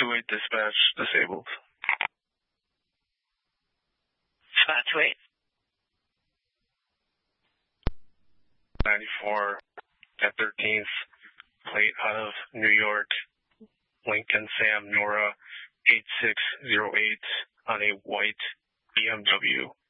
528 dispatch disabled. 528. 94 at 13th, plate out of New York, Lincoln Sam Nora 8608 on a white BMW.